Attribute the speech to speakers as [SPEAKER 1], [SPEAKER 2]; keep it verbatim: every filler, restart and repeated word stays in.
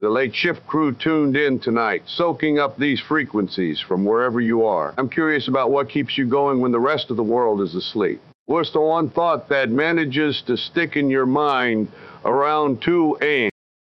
[SPEAKER 1] The late shift crew tuned in tonight, soaking up these frequencies from wherever you are. I'm curious about what keeps you going when the rest of the world is asleep. What's the one thought that manages to stick in your mind around two A M?